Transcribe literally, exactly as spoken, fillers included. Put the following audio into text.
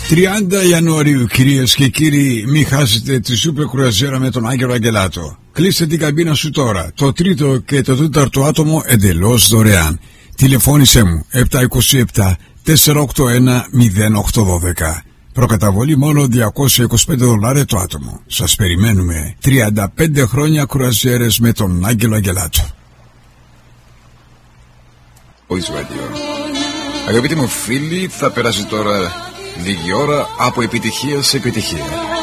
τριάντα Ιανουαρίου, κυρίες και κύριοι, μην χάσετε τη σούπερ κρουαζιέρα με τον Άγγελο Αγγελάτο. Κλείστε την καμπίνα σου τώρα. Το τρίτο και το τέταρτο άτομο εντελώς δωρεάν. Τηλεφώνησέ μου επτά δύο επτά τέσσερα οκτώ ένα μηδέν οκτώ ένα δύο. Προκαταβολή μόνο διακόσια είκοσι πέντε δολάρια το άτομο. Σας περιμένουμε. τριάντα πέντε χρόνια κρουαζιέρες με τον Άγγελο Αγγελάτο. Αγαπητοί μου φίλοι, θα περάσει τώρα λίγη ώρα από επιτυχία σε επιτυχία.